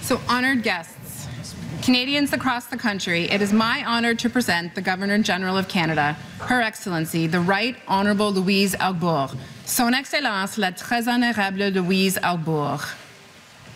So, honored guests, Canadians across the country, it is my honour to present the Governor-General of Canada, Her Excellency, the Right Honourable Louise Arbour. Son Excellence, la Très Honorable Louise Arbour.